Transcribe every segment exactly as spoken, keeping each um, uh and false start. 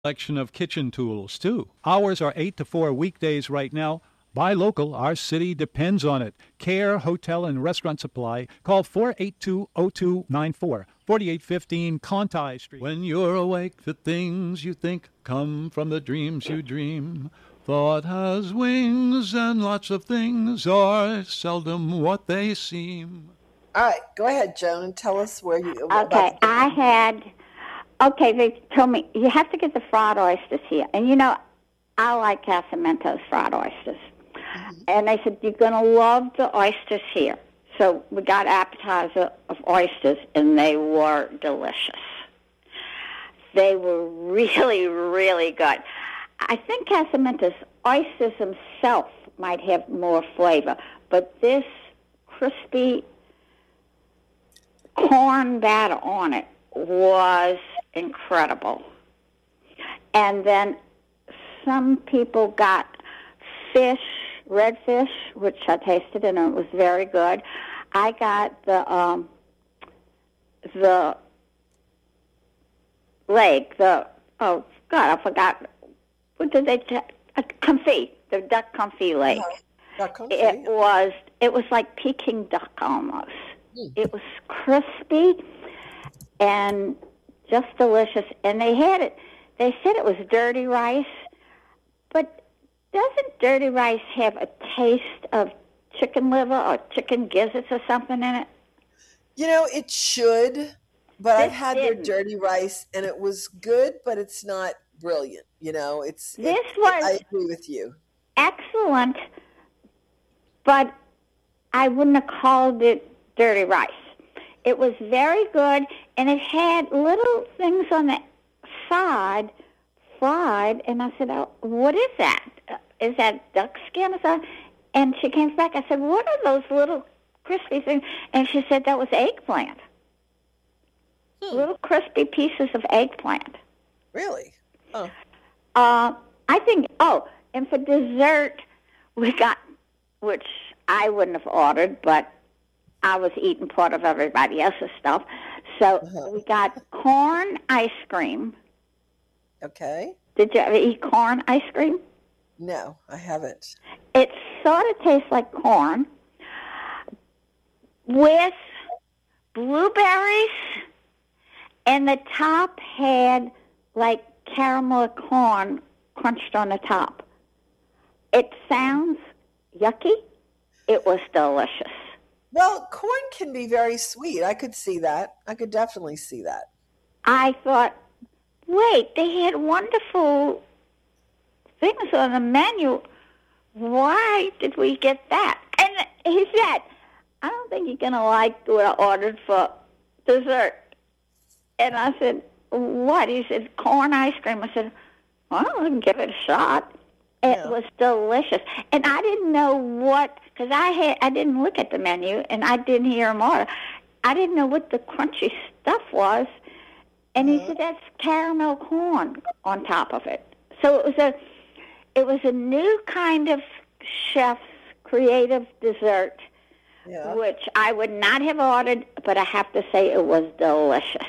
Selection of kitchen tools, too. Hours are eight to four weekdays right now. Buy local. Our city depends on it. Care Hotel and Restaurant Supply. Call four eight two, zero two nine four. forty-eight fifteen Conti Street. When you're awake, the things you think come from the dreams you dream. Thought has wings and lots of things are seldom what they seem. All right, go ahead, Joan, and tell us where you... Okay, I had... Okay, they told me, you have to get the fried oysters here. And, you know, I like Casamento's fried oysters. Mm-hmm. And they said, you're going to love the oysters here. So we got appetizer of oysters, and they were delicious. They were really, really good. I think Casamento's oysters himself might have more flavor, but this crispy corn batter on it was incredible. And then some people got fish, red fish, which I tasted, and it was very good. I got the um, the leg, the, oh, God, I forgot. What did they, t- uh, confit, the duck confit leg. Uh-huh. Duck confit. It was, it was like Peking duck almost. Mm. It was crispy and just delicious. And they had it, they said it was dirty rice, but doesn't dirty rice have a taste of chicken liver or chicken gizzards or something in it? You know, it should, but This I've had didn't. their dirty rice, and it was good, but it's not brilliant. You know, it's... This it, was I agree with you. excellent, but I wouldn't have called it dirty rice. It was very good, and it had little things on the side fried, and I said, oh, what is that? Is that duck skin or something? And she came back. I said, what are those little crispy things? And she said that was eggplant. Hmm. Little crispy pieces of eggplant. Really? Oh. Uh, I think, oh, and for dessert, we got, which I wouldn't have ordered, but I was eating part of everybody else's stuff. So uh-huh. we got corn ice cream. Okay. Did you ever eat corn ice cream? No, I haven't. It sort of tastes like corn with blueberries, and the top had like caramel corn crunched on the top. It sounds yucky. It was delicious. Well, corn can be very sweet. I could see that. I could definitely see that. I thought, wait, they had wonderful things on the menu. Why did we get that? And he said, I don't think you're going to like what I ordered for dessert. And I said, what? He said, corn ice cream. I said, well, I can give it a shot. It Yeah. was delicious. And I didn't know what, because I had, I didn't look at the menu, and I didn't hear him order. I didn't know what the crunchy stuff was. And he Uh-huh. said, that's caramel corn on top of it. So it was a, it was a new kind of chef's creative dessert, Yeah. which I would not have ordered, but I have to say it was delicious.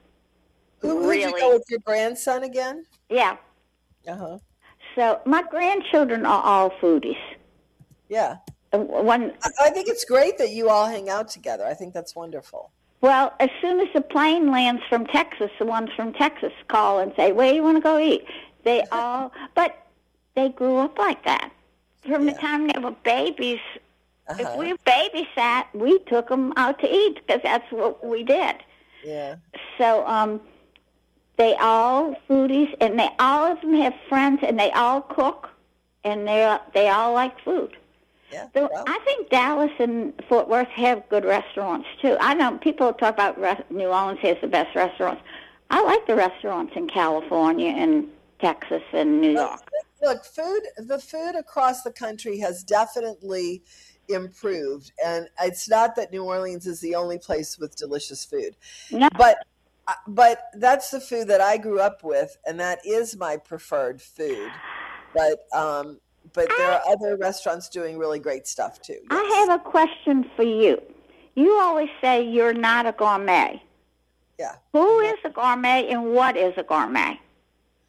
Who would you Really? go with, your grandson again? Yeah. Uh-huh. So my grandchildren are all foodies. Yeah. And One, I, I think it's great that you all hang out together. I think that's wonderful. well, as soon as the plane lands from Texas, the ones from Texas call and say, where do you want to go eat? They all, but they grew up like that. From the Yeah. time they were babies, Uh-huh. if we babysat, we took them out to eat because that's what we did. Yeah. So um, they all foodies, and they all of them have friends, and they all cook, and they they all like food. Yeah. So Well, I think Dallas and Fort Worth have good restaurants too. I know people talk about re- New Orleans has the best restaurants. I like the restaurants in California and Texas and New Look, York. look, food, the food across the country has definitely improved. And it's not that New Orleans is the only place with delicious food. No, But but that's the food that I grew up with, and that is my preferred food. But um, but there are other restaurants doing really great stuff too. I Yes. have a question for you. You always say you're not a gourmet. Yeah. Who is a gourmet and what is a gourmet?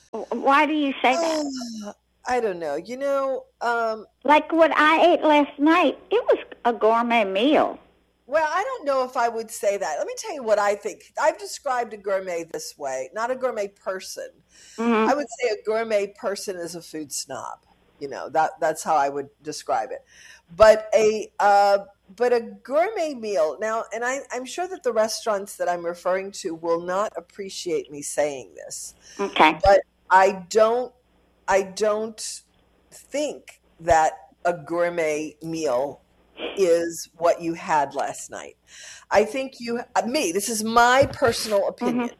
Why do you say that? Uh, I don't know. You know, um, Like what I ate last night, it was a gourmet meal. well, I don't know if I would say that. Let me tell you what I think. I've described a gourmet this way, not a gourmet person. Mm-hmm. I would say a gourmet person is a food snob. You know, that that's how I would describe it. But a uh, but a gourmet meal now, and I, I'm sure that the restaurants that I'm referring to will not appreciate me saying this, Okay. but I don't I don't think that a gourmet meal is what you had last night. I think you me, this is my personal opinion.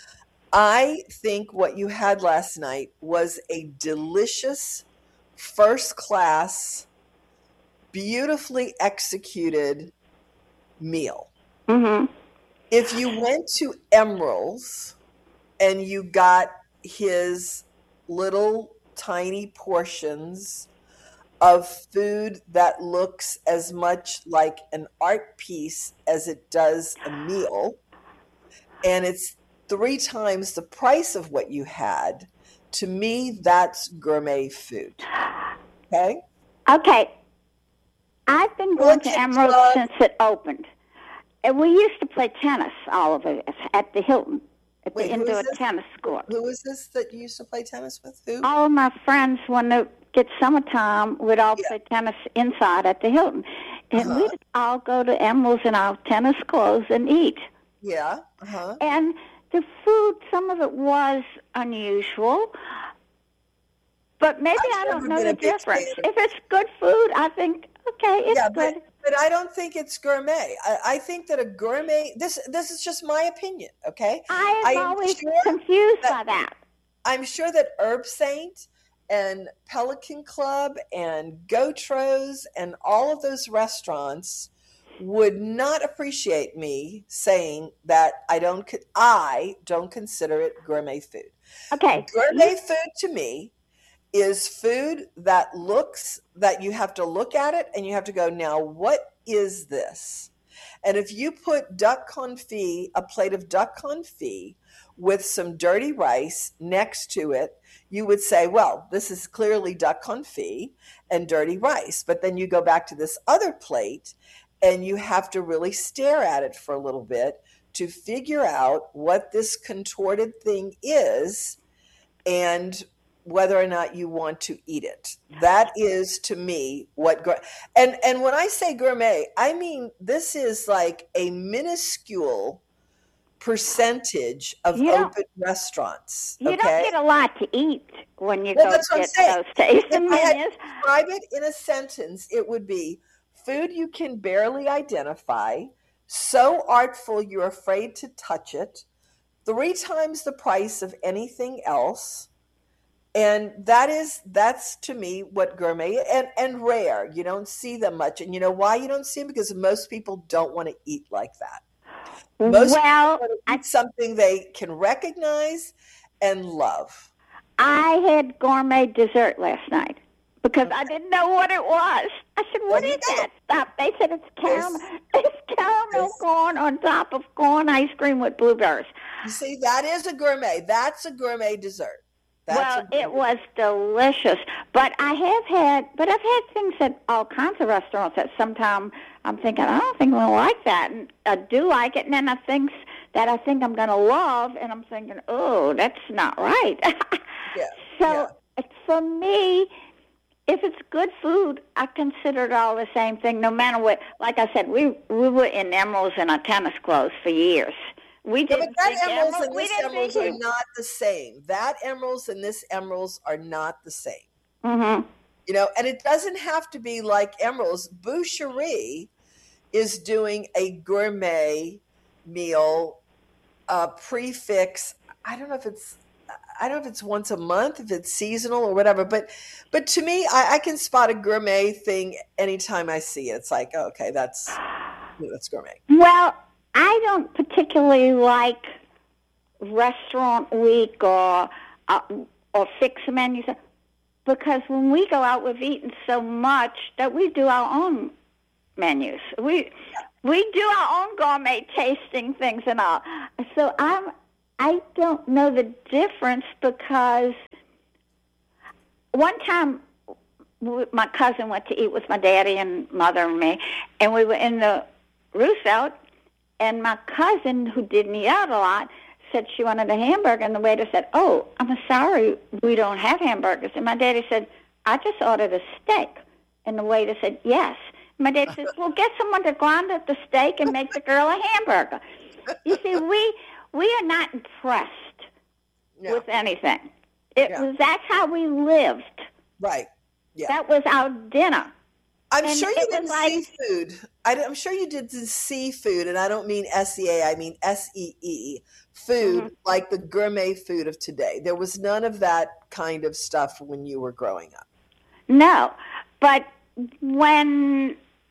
I think what you had last night was a delicious, first class, beautifully executed meal. Mm-hmm. If you went to Emerald's and you got his little tiny portions of food that looks as much like an art piece as it does a meal, and it's three times the price of what you had, to me, that's gourmet food. Okay? Okay. I've been going to Emerald Club. since it opened. And we used to play tennis, all of us, at the Hilton, at Wait, the who indoor is this? tennis court. Who is this that you used to play tennis with? Who? All of my friends, when it gets summertime, would all Yeah. play tennis inside at the Hilton. And Uh-huh. we'd all go to Emerald's in our tennis clothes and eat. Yeah. Uh-huh. And the food, some of it was unusual, but maybe I've I don't never know been the a big difference. fan. If it's good food, I think, okay, it's Yeah, good. but, but I don't think it's gourmet. I, I think that a gourmet, this this is just my opinion, okay? I I am am always sure confused that- by that. I'm sure that Herb Saint and Pelican Club and Gautro's and all of those restaurants would not appreciate me saying that I don't co- I don't consider it gourmet food. Okay. Gourmet food to me is food that looks that you have to look at it and you have to go, now what is this? And if you put duck confit, a plate of duck confit with some dirty rice next to it, you would say, well, this is clearly duck confit and dirty rice. But then you go back to this other plate and you have to really stare at it for a little bit to figure out what this contorted thing is and whether or not you want to eat it. That is, to me, what gour- and and when I say gourmet, I mean this is like a minuscule percentage of You don't- open restaurants. You Okay, don't get a lot to eat when you Well, go that's what I'm get saying. those tasting If I had menus. to describe it in a sentence, it would be food you can barely identify, so artful you're afraid to touch it, three times the price of anything else. And that is that's to me what gourmet and and rare. You don't see them much, and you know why you don't see them? Because most people don't want to eat like that. Most Well, people want to I, eat something they can recognize and love. I had gourmet dessert last night because I didn't know what it was. I said, "What There you is go. that stuff?" They said it's caramel. There's- It's caramel there's- corn on top of corn ice cream with blueberries. You see, that is a gourmet. That's a gourmet dessert. That's Well, a gourmet. it was delicious. But I have had, but I've had things at all kinds of restaurants that sometimes I'm thinking, I don't think I'm going to like that. And I do like it. And then I think that I think I'm going to love, and I'm thinking, oh, that's not right. Yeah, So for me, if it's good food, I consider it all the same thing, no matter what. Like I said, we we were in Emerald's in our tennis clothes for years. We Yeah, didn't but that think emeralds Emerald- and we this didn't emeralds think are he- not the same. That emeralds and this emeralds are not the same. Mhm. You know, and it doesn't have to be like emeralds. Boucherie is doing a gourmet meal uh, prefix. I don't know if it's I don't know if it's once a month, if it's seasonal or whatever. But but to me, I, I can spot a gourmet thing anytime I see it. It's like, oh, okay, that's you know, that's gourmet. Well, I don't particularly like restaurant week or uh, or fixed menus because when we go out, we've eaten so much that we do our own menus. We we do our own gourmet tasting things and all. So I'm I don't know the difference because one time my cousin went to eat with my daddy and mother and me, and we were in the Roosevelt, and my cousin, who didn't eat out a lot, said she wanted a hamburger, and the waiter said, "Oh, I'm sorry, we don't have hamburgers." And my daddy said, "I just ordered a steak." And the waiter said, "Yes." And my daddy said, "Well, get someone to grind up the steak and make the girl a hamburger." You see, we we are not impressed yeah. with anything. It yeah. was that's how we lived. Right. Yeah. That was our dinner. I'm and sure you did like, seafood. I, I'm sure you did the seafood, and I don't mean S E A, I mean S E E, food, mm-hmm. like the gourmet food of today. There was none of that kind of stuff when you were growing up. No, but when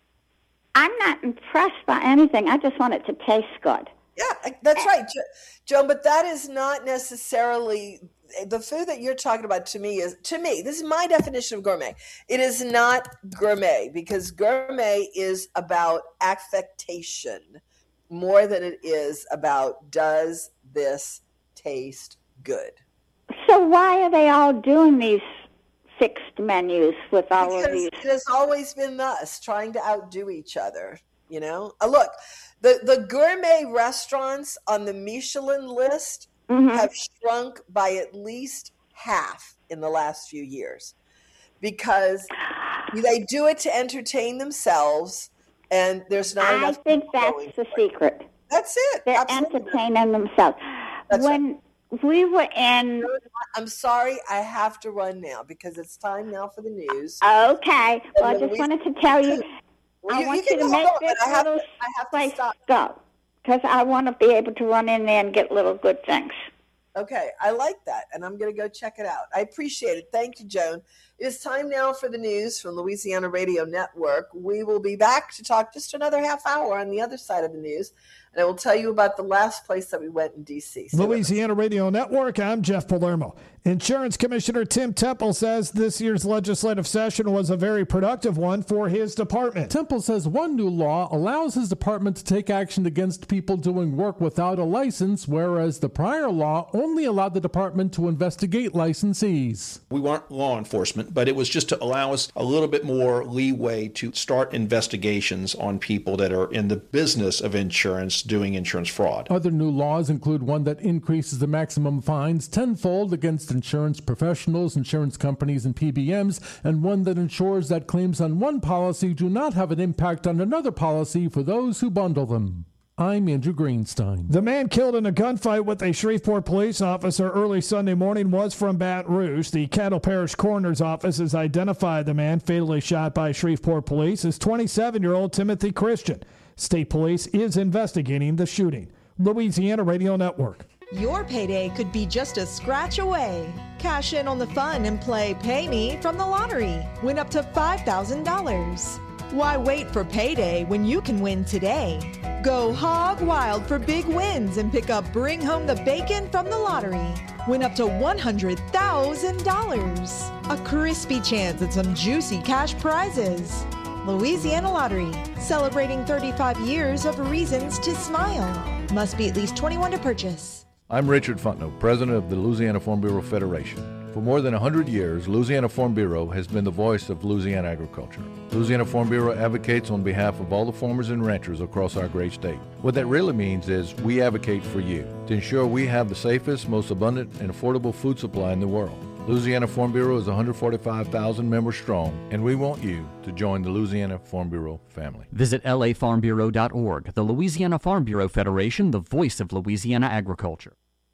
I'm not impressed by anything, I just want it to taste good. Yeah, that's right, Joan, but that is not necessarily the food that you're talking about. To me is to me this is my definition of gourmet. It is not gourmet because gourmet is about affectation more than it is about does this taste good. So why are they all doing these fixed menus with all because of these? It has always been us trying to outdo each other. You know, uh, look, the the gourmet restaurants on the Michelin list mm-hmm. have shrunk by at least half in the last few years because they do it to entertain themselves, and there's not I enough. I think that's the secret. That's it. They're Absolutely. entertaining themselves. That's when right. we were in, I'm sorry, I have to run now because it's time now for the news. Okay, well, I just we, wanted to tell you. Well, I you, want you, you to make on, this I have little to, I have place to stop. go, because I want to be able to run in there and get little good things. Okay, I like that, and I'm going to go check it out. I appreciate it. Thank you, Joan. It is time now for the news from Louisiana Radio Network. We will be back to talk just another half hour on the other side of the news, and I will tell you about the last place that we went in D C. So Louisiana Radio Network, I'm Jeff Palermo. Insurance Commissioner Tim Temple says this year's legislative session was a very productive one for his department. Temple says one new law allows his department to take action against people doing work without a license, whereas the prior law only allowed the department to investigate licensees. We weren't law enforcement, but it was just to allow us a little bit more leeway to start investigations on people that are in the business of insurance doing insurance fraud. Other new laws include one that increases the maximum fines tenfold against insurance professionals, insurance companies, and P B Ms, and one that ensures that claims on one policy do not have an impact on another policy for those who bundle them. I'm Andrew Greenstein. The man killed in a gunfight with a Shreveport police officer early Sunday morning was from Baton Rouge. The Caddo Parish Coroner's Office has identified the man fatally shot by Shreveport police as twenty-seven-year-old Timothy Christian. State Police is investigating the shooting. Louisiana Radio Network. Your payday could be just a scratch away. Cash in on the fun and play Pay Me from the lottery. Win up to five thousand dollars. Why wait for payday when you can win today? Go hog wild for big wins and pick up Bring Home the Bacon from the lottery. Win up to one hundred thousand dollars. A crispy chance at some juicy cash prizes. Louisiana Lottery, celebrating thirty-five years of reasons to smile. Must be at least twenty-one to purchase. I'm Richard Fontenot, president of the Louisiana Farm Bureau Federation. For more than one hundred years, Louisiana Farm Bureau has been the voice of Louisiana agriculture. Louisiana Farm Bureau advocates on behalf of all the farmers and ranchers across our great state. What that really means is we advocate for you to ensure we have the safest, most abundant, and affordable food supply in the world. Louisiana Farm Bureau is one hundred forty-five thousand members strong, and we want you to join the Louisiana Farm Bureau family. Visit L A farm bureau dot org. The Louisiana Farm Bureau Federation, the voice of Louisiana agriculture.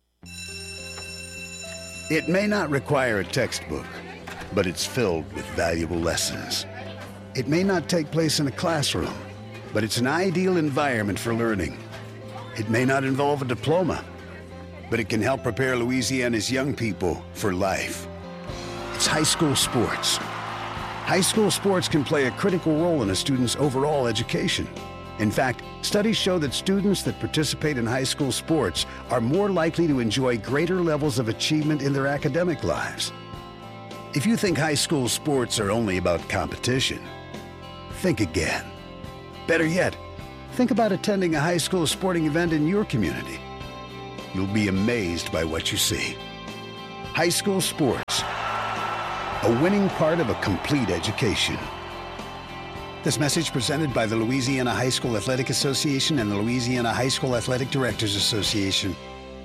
It may not require a textbook, but it's filled with valuable lessons. It may not take place in a classroom, but it's an ideal environment for learning. It may not involve a diploma, but it can help prepare Louisiana's young people for life. It's high school sports. High school sports can play a critical role in a student's overall education. In fact, studies show that students that participate in high school sports are more likely to enjoy greater levels of achievement in their academic lives. If you think high school sports are only about competition, think again. Better yet, think about attending a high school sporting event in your community. you'll be amazed by what you see. High school sports, a winning part of a complete education. This message presented by the Louisiana High School Athletic Association and the Louisiana High School Athletic Directors Association.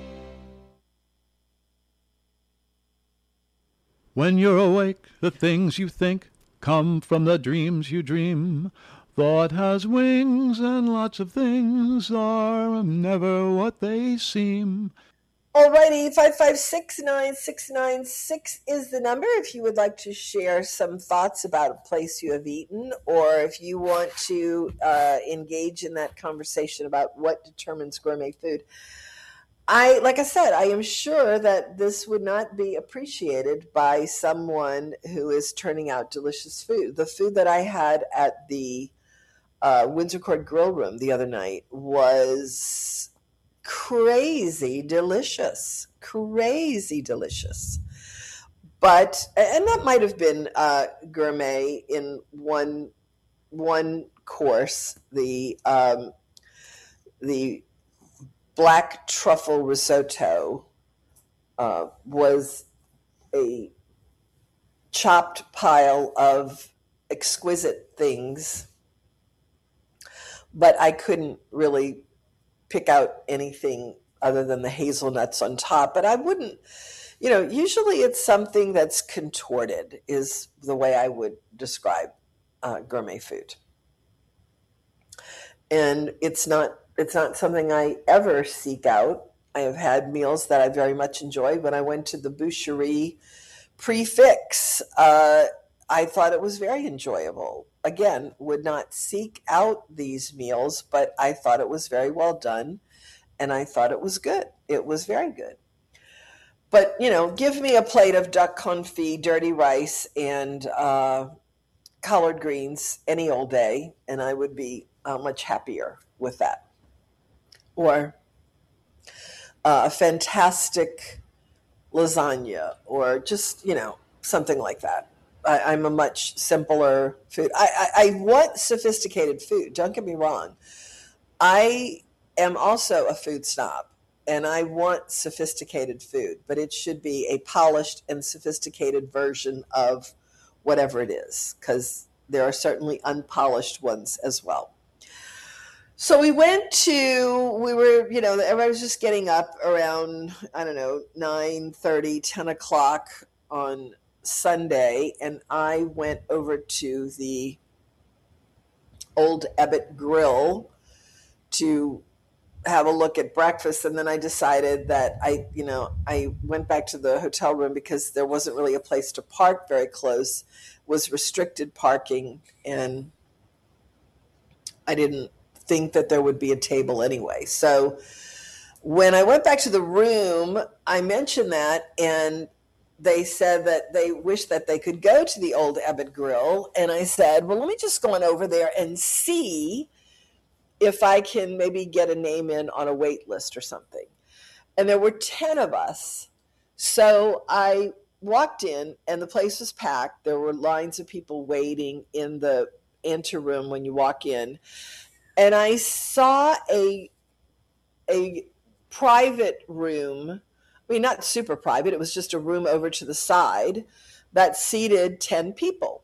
When you're awake, the things you think come from the dreams you dream. Thought has wings and lots of things are never what they seem. Alrighty, five five six nine six nine six is the number if you would like to share some thoughts about a place you have eaten, or if you want to uh, engage in that conversation about what determines gourmet food. I, like I said, I am sure that this would not be appreciated by someone who is turning out delicious food. The food that I had at the uh, Windsor Court Grill Room the other night was crazy delicious, crazy delicious. But, and that might have been uh, gourmet in one one course, the um, the black truffle risotto uh, was a chopped pile of exquisite things, but I couldn't really pick out anything other than the hazelnuts on top. But I wouldn't, you know, usually it's something that's contorted is the way I would describe uh, gourmet food. And it's not It's not something I ever seek out. I have had meals that I very much enjoyed. When I went to the Boucherie Prefix, uh, I thought it was very enjoyable. Again, would not seek out these meals, but I thought it was very well done, and I thought it was good. It was very good. But, you know, give me a plate of duck confit, dirty rice, and uh, collard greens any old day, and I would be uh, much happier with that. Or uh, a fantastic lasagna, or just, you know, something like that. I, I'm a much simpler food. I, I, I want sophisticated food. Don't get me wrong. I am also a food snob, and I want sophisticated food, but it should be a polished and sophisticated version of whatever it is, because there are certainly unpolished ones as well. So we went to, we were, you know, everybody was just getting up around, I don't know, nine thirty, ten o'clock on Sunday, and I went over to the Old Ebbitt Grill to have a look at breakfast, and then I decided that I, you know, I went back to the hotel room because there wasn't really a place to park very close, was restricted parking, and I didn't think that there would be a table anyway. So when I went back to the room, I mentioned that, and they said that they wish that they could go to the Old Ebbitt Grill. And I said, well, let me just go on over there and see if I can maybe get a name in on a wait list or something. And there were ten of us. So I walked in, and the place was packed. There were lines of people waiting in the anteroom when you walk in. And I saw a a private room, I mean, not super private, it was just a room over to the side that seated ten people.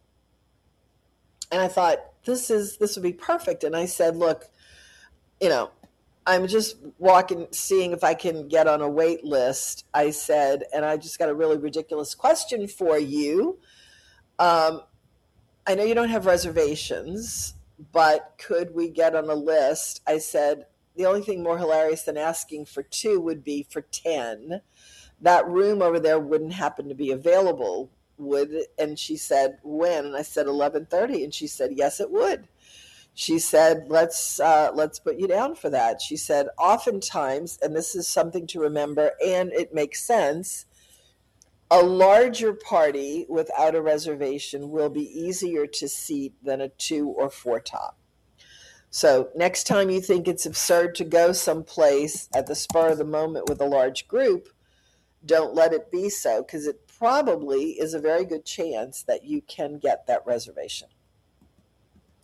And I thought, this is this would be perfect. And I said, look, you know, I'm just walking, seeing if I can get on a wait list. I said, and I just got a really ridiculous question for you. Um, I know you don't have reservations, but could we get on a list? I said, the only thing more hilarious than asking for two would be for ten. That room over there wouldn't happen to be available, would it? And she said, when? And I said, eleven thirty. And she said, yes, it would. She said, let's uh, let's put you down for that. She said, oftentimes, and this is something to remember, and it makes sense, a larger party without a reservation will be easier to seat than a two or four top. So next time you think it's absurd to go someplace at the spur of the moment with a large group, don't let it be so, because it probably is a very good chance that you can get that reservation.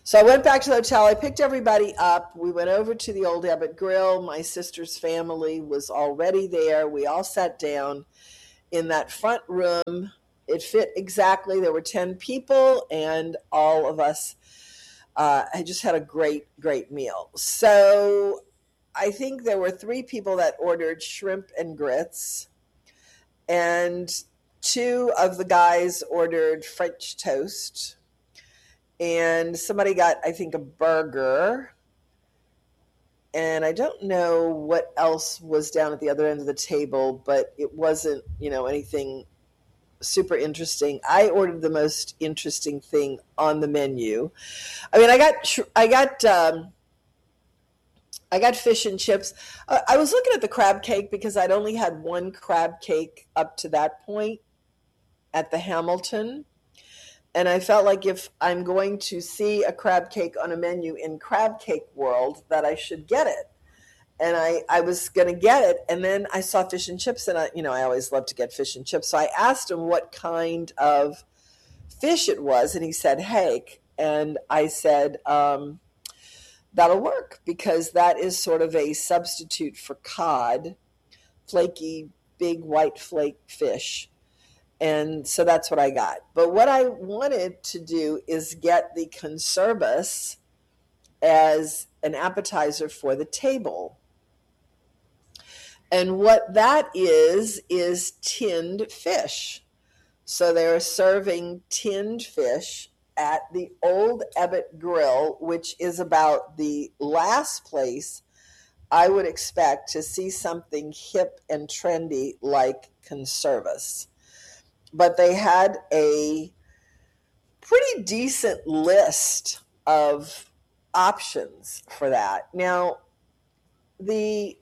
So I went back to the hotel. I picked everybody up. We went over to the Old Ebbitt Grill. My sister's family was already there. We all sat down in that front room. It fit exactly. There were ten people, and all of us uh, I just had a great, great meal. So I think there were three people that ordered shrimp and grits, and two of the guys ordered French toast. And somebody got, I think, a burger. And I don't know what else was down at the other end of the table, but it wasn't, you know, anything super interesting. I ordered the most interesting thing on the menu. I mean, I got, I got, um, I got fish and chips. Uh, I was looking at the crab cake because I'd only had one crab cake up to that point at the Hamilton. And I felt like if I'm going to see a crab cake on a menu in crab cake world, that I should get it. And I, I was going to get it. And then I saw fish and chips. And, I, you know, I always love to get fish and chips. So I asked him what kind of fish it was. And he said, hake. And I said, um, that'll work because that is sort of a substitute for cod, flaky, big white flake fish. And so that's what I got. But what I wanted to do is get the conservas as an appetizer for the table. And what that is, is tinned fish. So they're serving tinned fish at the Old Ebbitt Grill, which is about the last place I would expect to see something hip and trendy like conservas. But they had a pretty decent list of options for that. Now, the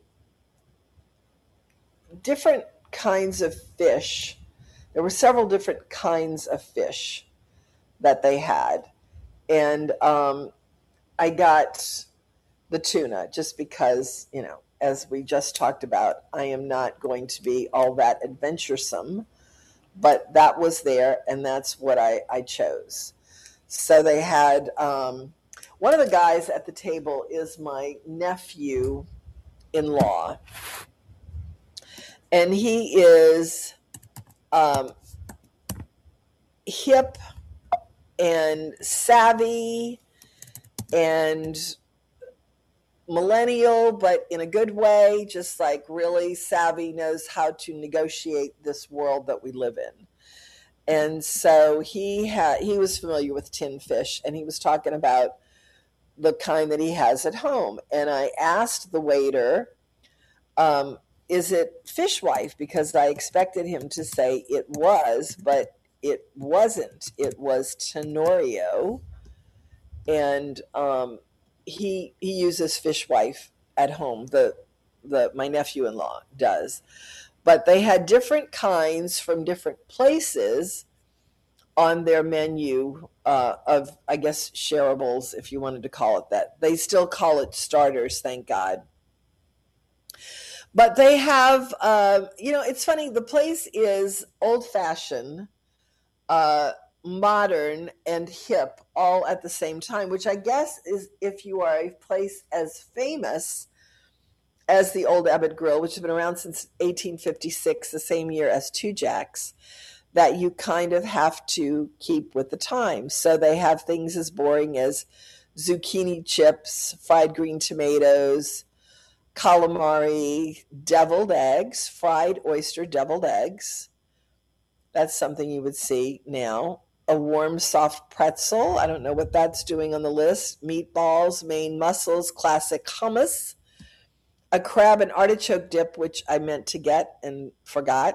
different kinds of fish, there were several different kinds of fish that they had. And um, I got the tuna just because, you know, as we just talked about, I am not going to be all that adventuresome. But that was there, and that's what I, I chose. So they had, um, one of the guys at the table is my nephew-in-law. And he is um, hip and savvy and millennial, but in a good way, just like really savvy, knows how to negotiate this world that we live in. And so he had, he was familiar with tinned fish, and he was talking about the kind that he has at home. And I asked the waiter, um, is it fishwife? Because I expected him to say it was, but it wasn't. It was Tenorio. And um He he uses fishwife at home. The the my nephew-in-law does, but they had different kinds from different places on their menu uh, of, I guess, shareables, if you wanted to call it that. They still call it starters, thank God. But they have, uh, you know, it's funny. The place is old-fashioned, uh, modern, and hip all at the same time, which I guess is if you are a place as famous as the Old Ebbitt Grill, which has been around since eighteen fifty-six, the same year as Two Jacks, that you kind of have to keep with the times. So they have things as boring as zucchini chips, fried green tomatoes, calamari, deviled eggs, fried oyster deviled eggs. That's something you would see now. A warm, soft pretzel. I don't know what that's doing on the list. Meatballs, Maine mussels, classic hummus. A crab and artichoke dip, which I meant to get and forgot.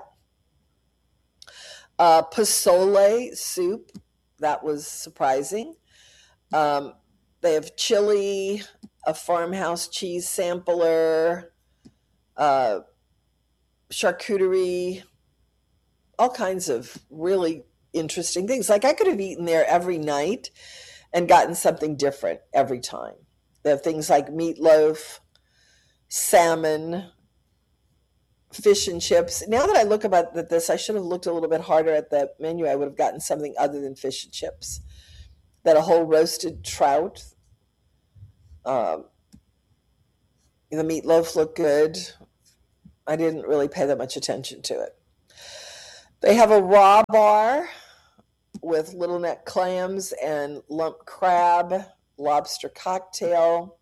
Uh, pozole soup. That was surprising. Um, they have chili, a farmhouse cheese sampler, uh, charcuterie, all kinds of really interesting things. Like I could have eaten there every night and gotten something different every time. They have things like meatloaf, salmon, fish and chips. Now that I look about this, I should have looked a little bit harder at the menu. I would have gotten something other than fish and chips. that a whole roasted trout. Um, the meatloaf looked good. I didn't really pay that much attention to it. They have a raw bar with little neck clams and lump crab, lobster cocktail,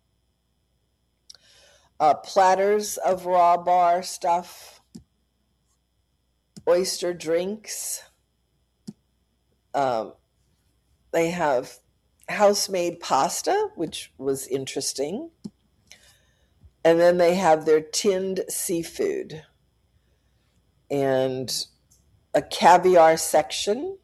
uh, platters of raw bar stuff, oyster drinks. Um, they have house-made pasta, which was interesting. And then they have their tinned seafood and a caviar section.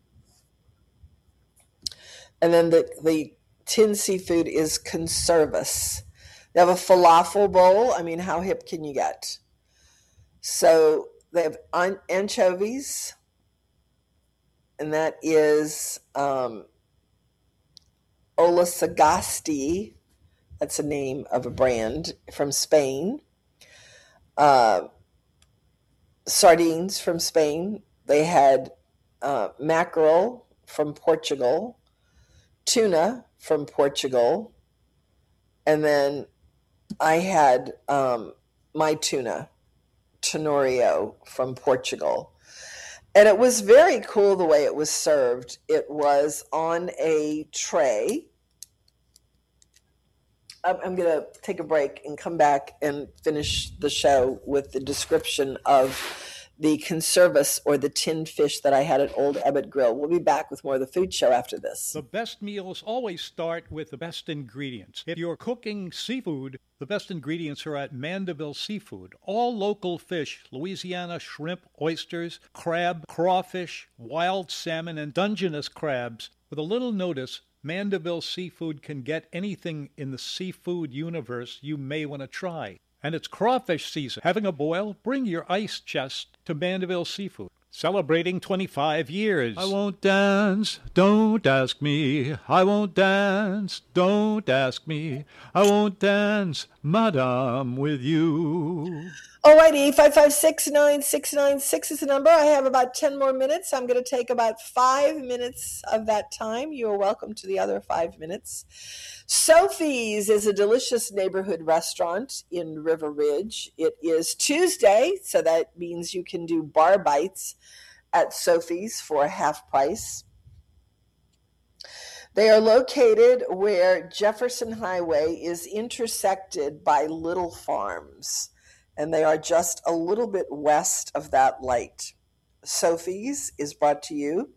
And then the, the tinned seafood is conservus. They have a falafel bowl. I mean, how hip can you get? So they have an- anchovies, and that is um, Ola Sagasti. That's a name of a brand from Spain. Uh, sardines from Spain. They had uh, mackerel from Portugal, tuna from Portugal, and then I had um, my tuna, Tenorio, from Portugal. And it was very cool the way it was served. It was on a tray. I'm going to take a break and come back and finish the show with the description of the conservus, or the tinned fish, that I had at Old Ebbitt Grill. We'll be back with more of the food show after this. The best meals always start with the best ingredients. If you're cooking seafood, the best ingredients are at Mandeville Seafood. All local fish, Louisiana shrimp, oysters, crab, crawfish, wild salmon, and Dungeness crabs. With a little notice, Mandeville Seafood can get anything in the seafood universe you may want to try. And it's crawfish season. Having a boil? Bring your ice chest to Mandeville Seafood. Celebrating twenty-five years. I won't dance, don't ask me. I won't dance, don't ask me. I won't dance, madame, with you. Alrighty, five five six, nine six nine six is the number. I have about ten more minutes. I'm going to take about five minutes of that time. You are welcome to the other five minutes. Sophie's is a delicious neighborhood restaurant in River Ridge. It is Tuesday, so that means you can do bar bites at Sophie's for half price. They are located where Jefferson Highway is intersected by Little Farms, and they are just a little bit west of that light. Sophie's is brought to you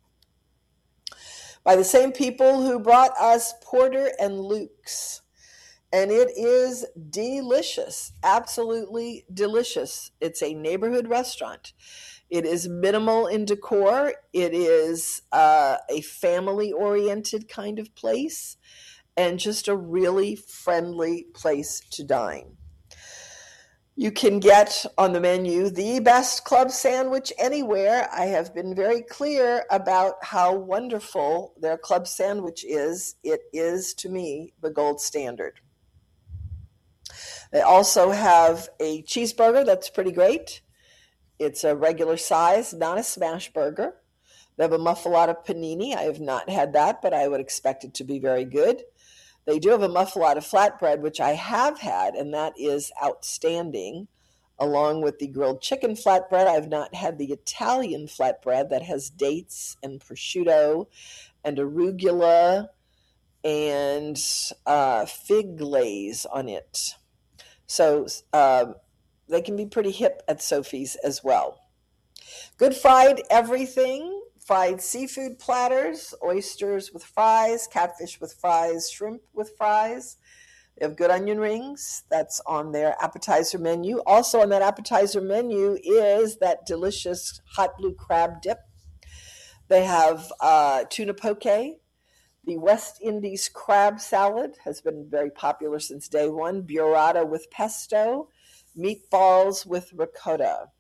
by the same people who brought us Porter and Luke's, and it is delicious, absolutely delicious. It's a neighborhood restaurant. It is minimal in decor. It is uh, a family-oriented kind of place, and just a really friendly place to dine. You can get on the menu the best club sandwich anywhere. I have been very clear about how wonderful their club sandwich is. It is, to me, the gold standard. They also have a cheeseburger that's pretty great. It's a regular size, not a smash burger. They have a muffalata panini. I have not had that, but I would expect it to be very good. They do have a muffalata flatbread, which I have had, and that is outstanding, along with the grilled chicken flatbread. I've not had the Italian flatbread that has dates and prosciutto and arugula and uh, fig glaze on it. So uh, they can be pretty hip at Sophie's as well. Good fried everything. Fried seafood platters, oysters with fries, catfish with fries, shrimp with fries. They have good onion rings. That's on their appetizer menu. Also on that appetizer menu is that delicious hot blue crab dip. They have uh, tuna poke. The West Indies crab salad has been very popular since day one. Burrata with pesto. Meatballs with ricotta.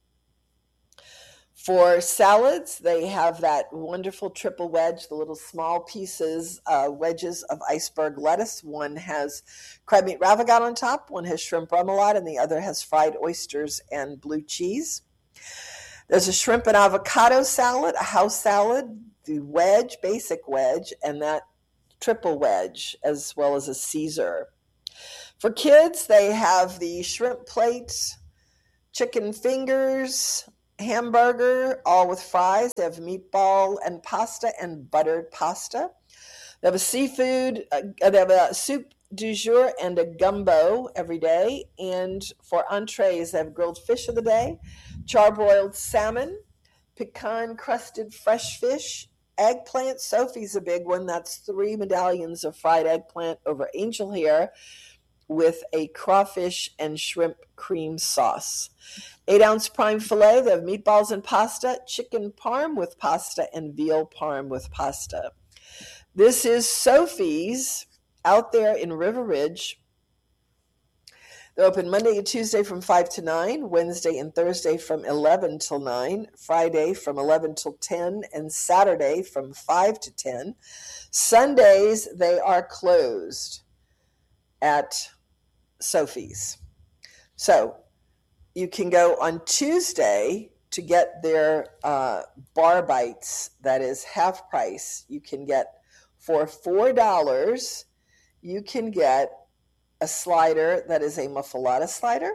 For salads, they have that wonderful triple wedge, the little small pieces, uh, wedges of iceberg lettuce. One has crab meat ravagat on top, one has shrimp remoulade, and the other has fried oysters and blue cheese. There's a shrimp and avocado salad, a house salad. the wedge, basic wedge, and that triple wedge, as well as a Caesar. For kids, they have the shrimp plate, chicken fingers, hamburger, all with fries. They have meatball and pasta and buttered pasta. They have a seafood, uh, they have a soup du jour and a gumbo every day. And for entrees, they have grilled fish of the day, charbroiled salmon, pecan-crusted fresh fish, eggplant. Sophie's a big one. That's three medallions of fried eggplant over angel hair with a crawfish and shrimp cream sauce. Eight-ounce prime filet. They have meatballs and pasta, chicken parm with pasta, and veal parm with pasta. This is Sophie's out there in River Ridge. They're open Monday and Tuesday from five to nine, Wednesday and Thursday from eleven till nine, Friday from eleven till ten, and Saturday from five to ten. Sundays, they are closed at Sophie's. So you can go on Tuesday to get their uh, bar bites, that is half price. You can get, for four dollars, you can get a slider that is a muffalata slider.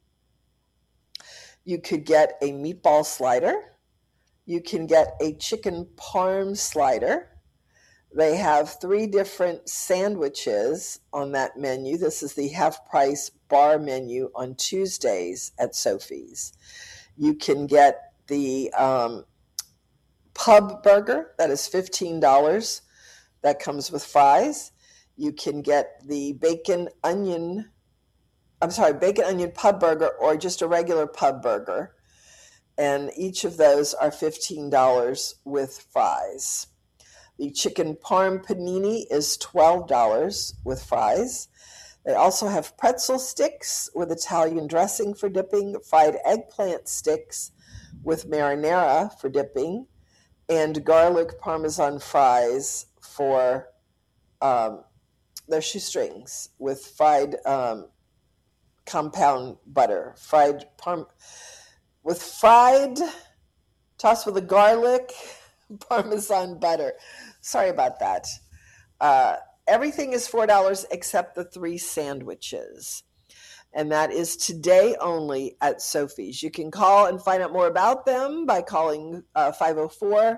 You could get a meatball slider. You can get a chicken parm slider. They have three different sandwiches on that menu. This is the half-price bar menu on Tuesdays at Sophie's. You can get the um, pub burger. That is fifteen dollars. That comes with fries. You can get the bacon onion, I'm sorry, bacon onion pub burger or just a regular pub burger. And each of those are fifteen dollars with fries. The chicken parm panini is twelve dollars with fries. They also have pretzel sticks with Italian dressing for dipping, fried eggplant sticks with marinara for dipping, and garlic parmesan fries for um, their shoestrings with fried um, compound butter, fried parm with fried tossed with a garlic parmesan butter. Sorry about that. Uh, everything is four dollars except the three sandwiches. And that is today only at Sophie's. You can call and find out more about them by calling uh, five oh four,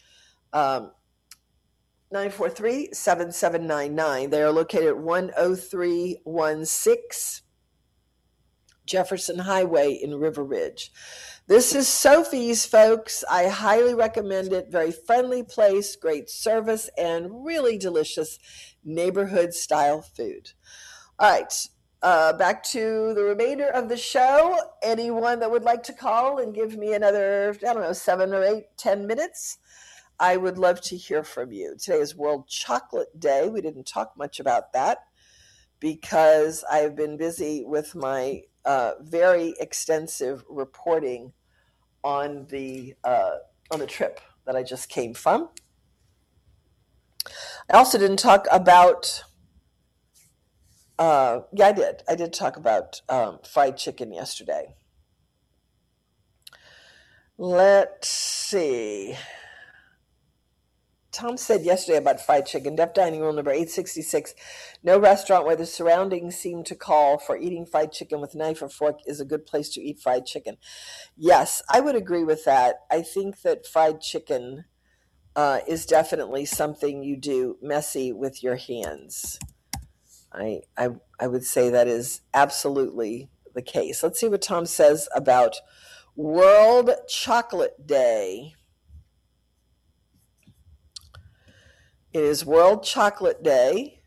nine four three, seven seven nine nine. They are located at one oh three one six Jefferson Highway in River Ridge. This is Sophie's, folks. I highly recommend it. Very friendly place, great service, and really delicious neighborhood-style food. All right, uh, back to the remainder of the show. Anyone that would like to call and give me another, I don't know, seven or eight, ten minutes, I would love to hear from you. Today is World Chocolate Day. We didn't talk much about that because I've been busy with my uh, very extensive reporting on the uh, on the trip that I just came from. I also didn't talk about. Uh, yeah, I did. I did talk about um, fried chicken yesterday. Let's see. Tom said yesterday about fried chicken, Deaf Dining Rule number eight sixty-six, no restaurant where the surroundings seem to call for eating fried chicken with knife or fork is a good place to eat fried chicken. Yes, I would agree with that. I think that fried chicken uh, is definitely something you do messy with your hands. I, I, I would say that is absolutely the case. Let's see what Tom says about World Chocolate Day. It is World Chocolate Day.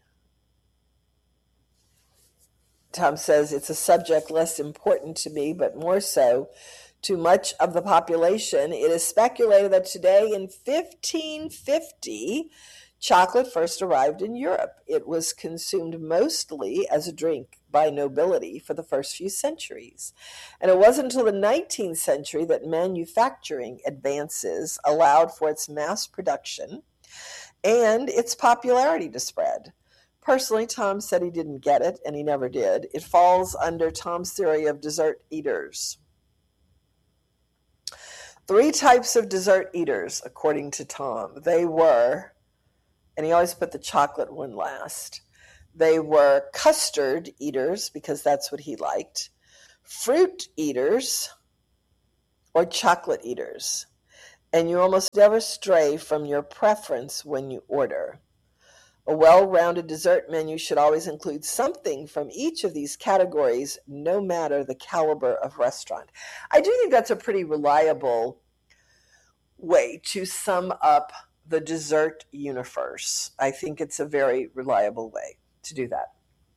Tom says it's a subject less important to me, but more so to much of the population. It is speculated that today in fifteen fifty, chocolate first arrived in Europe. It was consumed mostly as a drink by nobility for the first few centuries. And it wasn't until the nineteenth century that manufacturing advances allowed for its mass production and its popularity to spread. Personally, Tom said he didn't get it, and he never did. It falls under Tom's theory of dessert eaters. Three types of dessert eaters, according to Tom. They were, and he always put the chocolate one last, they were custard eaters, because that's what he liked, fruit eaters, or chocolate eaters. And you almost never stray from your preference when you order. A well-rounded dessert menu should always include something from each of these categories, no matter the caliber of restaurant. I do think that's a pretty reliable way to sum up the dessert universe. I think it's a very reliable way to do that.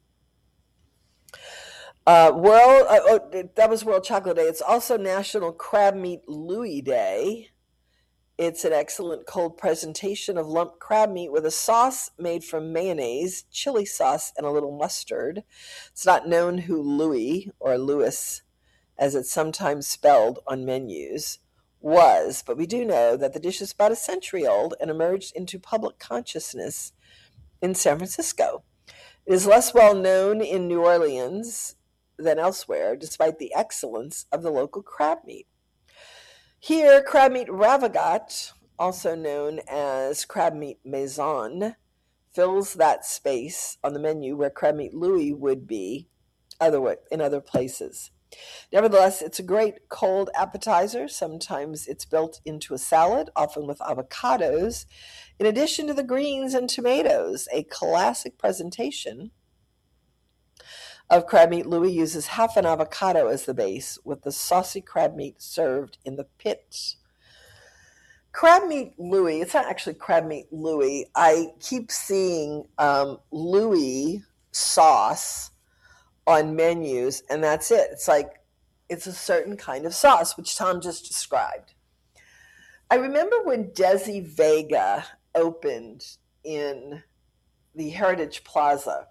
Uh, World, uh, oh, that was World Chocolate Day. It's also National Crab Meat Louis Day. It's an excellent cold presentation of lumped crab meat with a sauce made from mayonnaise, chili sauce, and a little mustard. It's not known who Louis, or Louis, as it's sometimes spelled on menus, was, but we do know that the dish is about a century old and emerged into public consciousness in San Francisco. It is less well known in New Orleans than elsewhere, despite the excellence of the local crab meat. Here, crab meat ravagate, also known as crab meat maison, fills that space on the menu where crab meat Louis would be other in other places. Nevertheless, it's a great cold appetizer. Sometimes it's built into a salad, often with avocados, in addition to the greens and tomatoes. A classic presentation of crab meat Louis uses half an avocado as the base, with the saucy crab meat served in the pit. Crab meat Louis, it's not actually crab meat Louis. I keep seeing um, Louis sauce on menus, and that's it. It's like, it's a certain kind of sauce, which Tom just described. I remember when Desi Vega opened in the Heritage Plaza,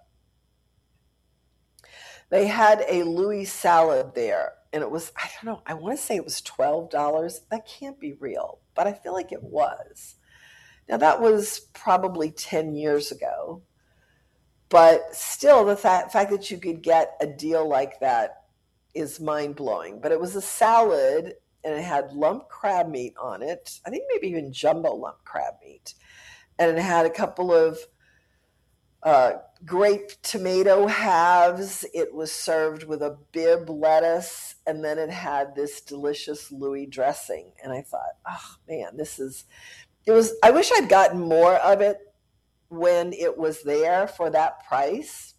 they had a Louis salad there, and it was, I don't know, I want to say it was twelve dollars. That can't be real, but I feel like it was. Now, that was probably ten years ago, but still, the fact, fact that you could get a deal like that is mind-blowing. But it was a salad, and it had lump crab meat on it. I think maybe even jumbo lump crab meat. And it had a couple of uh, grape tomato halves. It was served with a Bibb lettuce, and then it had this delicious Louis dressing. And I thought, oh man, this is, it was, I wish I'd gotten more of it when it was there for that price,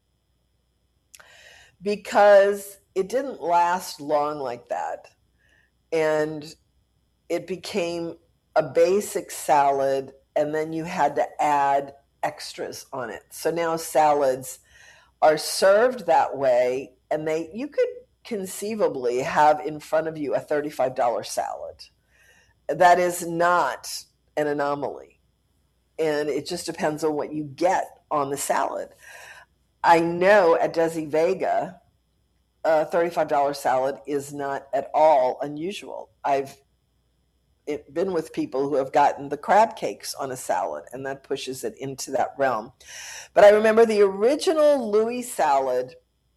because it didn't last long like that. And it became a basic salad, and then you had to add extras on it. So now salads are served that way, and they you could conceivably have in front of you a thirty-five dollars salad. That is not an anomaly. And it just depends on what you get on the salad. I know at Desi Vega, a thirty-five dollars salad is not at all unusual. I've it, been with people who have gotten the crab cakes on a salad, and that pushes it into that realm. But I remember the original Louis salad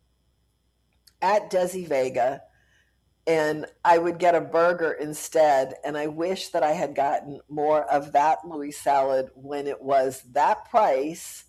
at Desi Vega, and I would get a burger instead, and I wish that I had gotten more of that Louis salad when it was that price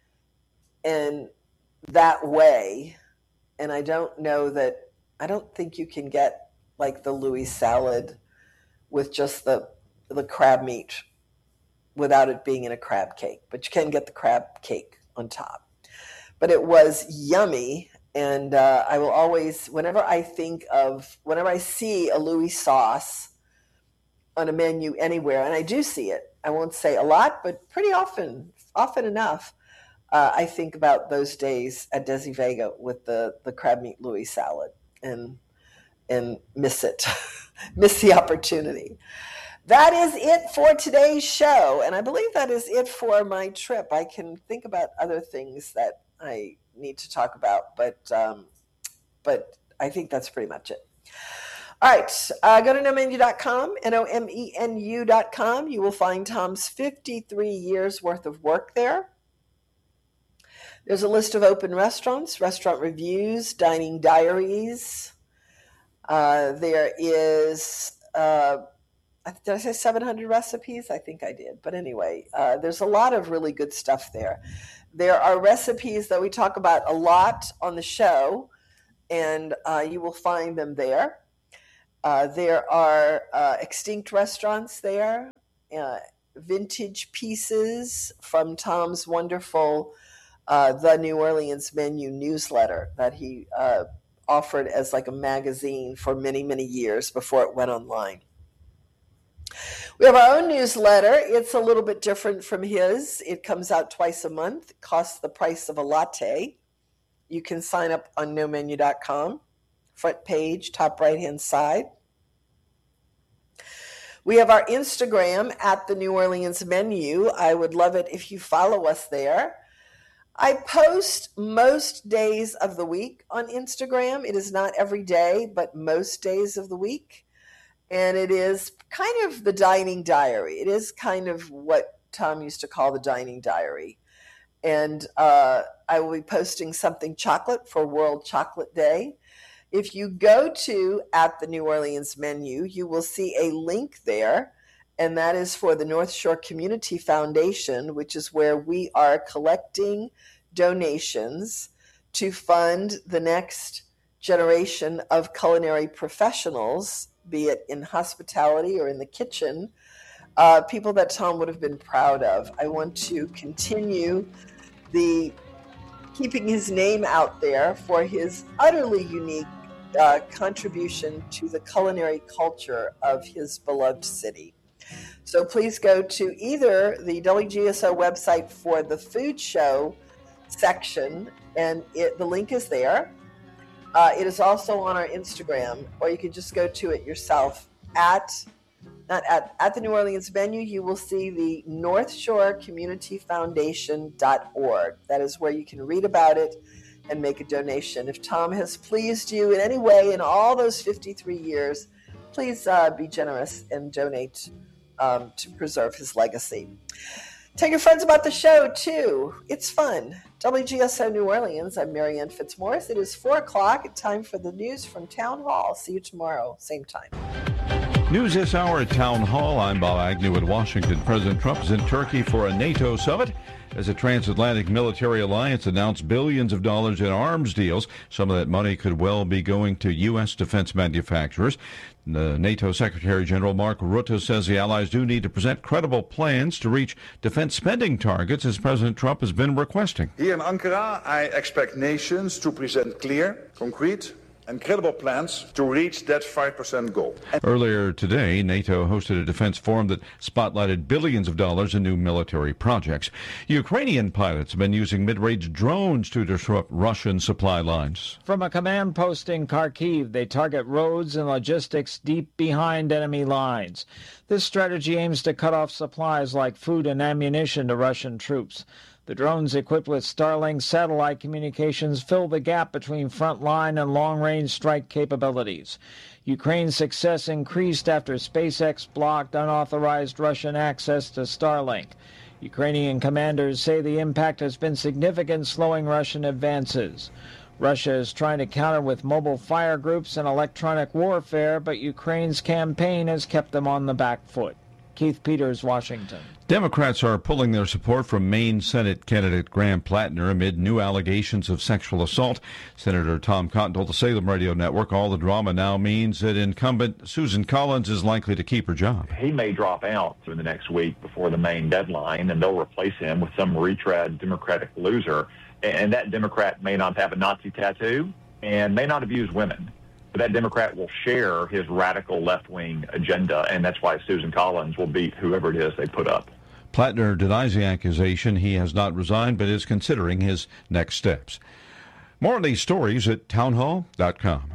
and that way. And I don't know that, I don't think you can get like the Louis salad with just the the crab meat without it being in a crab cake, but you can get the crab cake on top. But it was yummy, and uh, I will always, whenever I think of, whenever I see a Louis sauce on a menu anywhere, and I do see it, I won't say a lot, but pretty often, often enough, uh, I think about those days at Desi Vega with the, the crab meat Louis salad, and and miss it, miss the opportunity. That is it for today's show, and I believe that is it for my trip. I can think about other things that I need to talk about, but um, but I think that's pretty much it. All right, uh, go to no menu dot com, N O M E N U dot com. You will find Tom's fifty-three years worth of work there. There's a list of open restaurants, restaurant reviews, dining diaries. Uh, there is uh, did I say seven hundred recipes? I think I did. But anyway, uh, there's a lot of really good stuff there. There are recipes that we talk about a lot on the show, and uh, you will find them there. Uh, there are uh, extinct restaurants there, uh, vintage pieces from Tom's wonderful uh, The New Orleans Menu newsletter that he uh, offered as like a magazine for many, many years before it went online. We have our own newsletter. It's a little bit different from his. It comes out twice a month. It costs the price of a latte. You can sign up on no menu dot com. Front page, top right-hand side. We have our Instagram at the New Orleans Menu. I would love it if you follow us there. I post most days of the week on Instagram. It is not every day, but most days of the week. And it is kind of the dining diary. It is kind of what Tom used to call the dining diary. And uh, I will be posting something chocolate for World Chocolate Day. If you go to at the New Orleans Menu, you will see a link there, and that is for the North Shore Community Foundation, which is where we are collecting donations to fund the next generation of culinary professionals, be it in hospitality or in the kitchen, uh, people that Tom would have been proud of. I want to continue the keeping his name out there for his utterly unique uh, contribution to the culinary culture of his beloved city. So please go to either the W G S O website for the food show section, and it, the link is there. Uh, it is also on our Instagram, or you can just go to it yourself at not at, at the New Orleans Menu. You will see the North Shore Community Foundation dot org. That is where you can read about it and make a donation. If Tom has pleased you in any way in all those fifty-three years, please uh, be generous and donate um, to preserve his legacy. Tell your friends about the show, too. It's fun. W G S O New Orleans, I'm Marianne Fitzmaurice. It is four o'clock, time for the news from Town Hall. See you tomorrow, same time. News this hour at Town Hall. I'm Bob Agnew in Washington. President Trump is in Turkey for a NATO summit as a transatlantic military alliance announced billions of dollars in arms deals. Some of that money could well be going to U S defense manufacturers. The NATO Secretary General Mark Rutte says the allies do need to present credible plans to reach defense spending targets, as President Trump has been requesting. Here in Ankara, I expect nations to present clear, concrete, and credible plans to reach that five percent goal. Earlier today, NATO hosted a defense forum that spotlighted billions of dollars in new military projects. Ukrainian pilots have been using mid-range drones to disrupt Russian supply lines. From a command post in Kharkiv, they target roads and logistics deep behind enemy lines. This strategy aims to cut off supplies like food and ammunition to Russian troops. The drones equipped with Starlink satellite communications fill the gap between frontline and long-range strike capabilities. Ukraine's success increased after SpaceX blocked unauthorized Russian access to Starlink. Ukrainian commanders say the impact has been significant, slowing Russian advances. Russia is trying to counter with mobile fire groups and electronic warfare, but Ukraine's campaign has kept them on the back foot. Keith Peters, Washington. Democrats are pulling their support from Maine Senate candidate Graham Plattner amid new allegations of sexual assault. Senator Tom Cotton told the Salem Radio Network all the drama now means that incumbent Susan Collins is likely to keep her job. He may drop out in the next week before the Maine deadline, and they'll replace him with some retread Democratic loser. And that Democrat may not have a Nazi tattoo and may not abuse women. But that Democrat will share his radical left-wing agenda, and that's why Susan Collins will beat whoever it is they put up. Plattner denies the accusation. He has not resigned, but is considering his next steps. More on these stories at townhall dot com.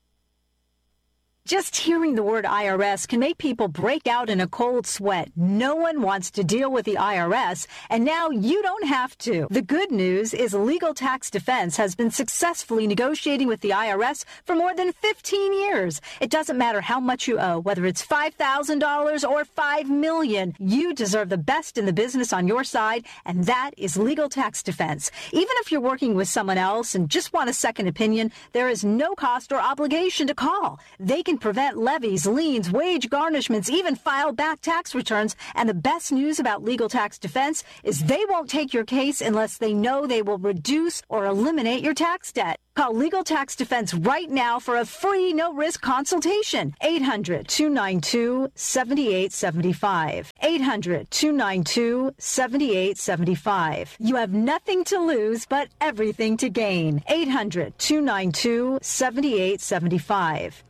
Just hearing the word I R S can make people break out in a cold sweat. No one wants to deal with the I R S, and now you don't have to. The good news is Legal Tax Defense has been successfully negotiating with the I R S for more than fifteen years. It doesn't matter how much you owe, whether it's five thousand dollars or five million dollars. You deserve the best in the business on your side, and that is Legal Tax Defense. Even if you're working with someone else and just want a second opinion, there is no cost or obligation to call. They can prevent levies, liens, wage garnishments, even file back tax returns. And the best news about Legal Tax Defense is they won't take your case unless they know they will reduce or eliminate your tax debt. Call Legal Tax Defense right now for a free, no-risk consultation. eight hundred, two nine two, seven eight seven five. eight hundred, two nine two, seven eight seven five. You have nothing to lose but everything to gain. eight hundred, two nine two, seven eight seven five.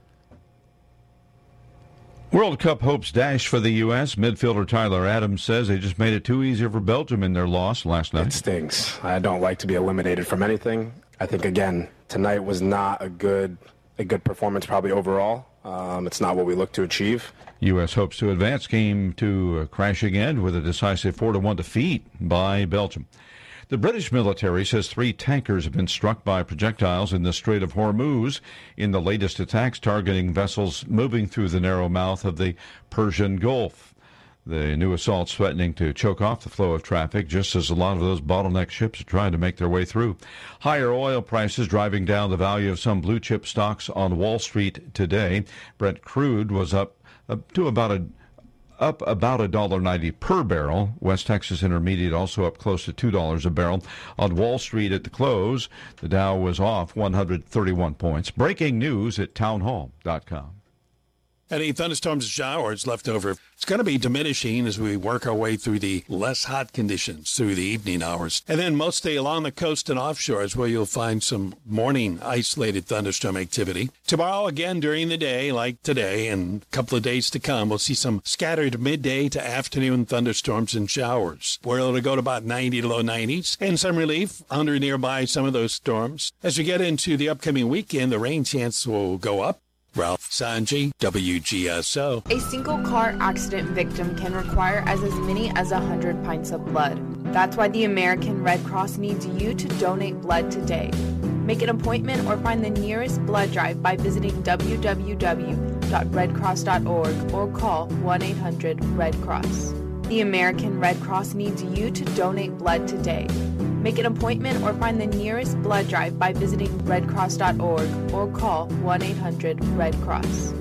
World Cup hopes dash for the U S Midfielder Tyler Adams says they just made it too easy for Belgium in their loss last night. It stinks. I don't like to be eliminated from anything. I think, again, tonight was not a good a good performance probably overall. Um, it's not what we look to achieve. U S hopes to advance came to a crashing end with a decisive four to one defeat by Belgium. The British military says three tankers have been struck by projectiles in the Strait of Hormuz in the latest attacks targeting vessels moving through the narrow mouth of the Persian Gulf. The new assaults threatening to choke off the flow of traffic, just as a lot of those bottleneck ships are trying to make their way through. Higher oil prices driving down the value of some blue chip stocks on Wall Street today. Brent crude was up, up to about a up about one dollar ninety per barrel. West Texas Intermediate also up close to two dollars a barrel. On Wall Street at the close, the Dow was off one hundred thirty-one points. Breaking news at townhall dot com. Any thunderstorms and showers left over. It's going to be diminishing as we work our way through the less hot conditions through the evening hours. And then mostly along the coast and offshores where you'll find some morning isolated thunderstorm activity. Tomorrow, again, during the day, like today and a couple of days to come, we'll see some scattered midday to afternoon thunderstorms and showers. Where it'll go to about ninety to low nineties and some relief under nearby some of those storms. As we get into the upcoming weekend, the rain chance will go up. Ralph Sanji, W G S O. A single car accident victim can require as, as many as one hundred pints of blood. That's why the American Red Cross needs you to donate blood today. Make an appointment or find the nearest blood drive by visiting w w w dot red cross dot org or call one eight hundred red cross. The American Red Cross needs you to donate blood today. Make an appointment or find the nearest blood drive by visiting red cross dot org or call one eight hundred red cross.